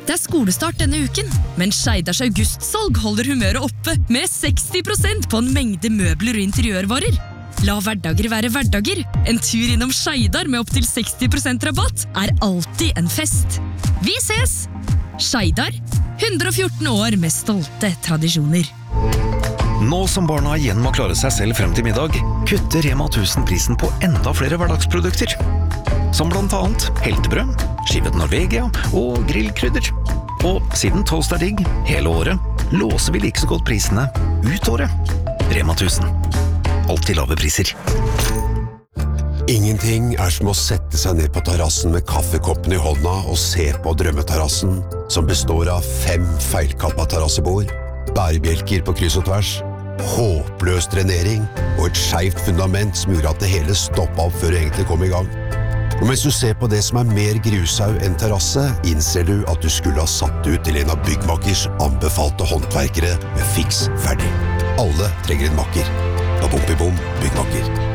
Det skolestart denne uken, men Skeidars augustsalg holder humøret oppe med 60% på en mengde møbler og interiørvarer. La hverdager være hverdager. En tur innom Skeidar med opp til 60% rabatt alltid en fest. Vi ses! Skeidar, 114 år med stolte tradisjoner. Nå som barna igjen må klare seg selv frem til middag, kutter Rema 1000 prisen på enda flere hverdagsprodukter. Som blant annet heltebrød, skivet Norvegia og grillkrydder. Og siden toast digg hele året, låser vi like så godt prisene ut året. Rema 1000. Alltid lave priser. Ingenting som å sette seg ned på terrassen med kaffekoppen i hånda og se på drømmeterrassen, som består av 5 feilkappa terrassebord, bærebjelker på kryss og tvers, håpløs drenering og et skjevt fundament som gjorde at det hele stoppet opp før det egentlig kom i gang. Og mens du ser på det som mer grusau enn terrasse, innser du at du skulle ha satt ut til en av byggmakkers anbefalte håndverkere med fiks ferdig. Alle trenger en makker. Bom, byggmakker.